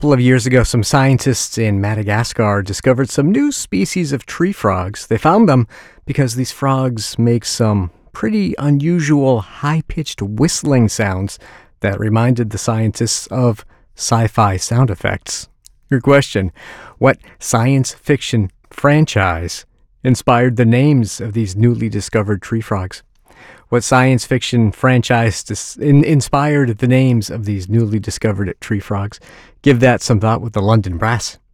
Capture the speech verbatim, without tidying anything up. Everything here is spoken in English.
couple of years ago, some scientists in Madagascar discovered some new species of tree frogs. They found them because these frogs make some pretty unusual high-pitched whistling sounds that reminded the scientists of sci-fi sound effects. Your question: what science fiction franchise inspired the names of these newly discovered tree frogs? What science fiction franchise dis- in- inspired the names of these newly discovered tree frogs? Give that some thought with the London Brass